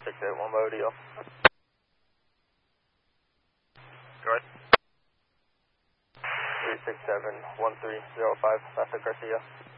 681 by ODL. Go ahead. 367-1305, Paso Garcia.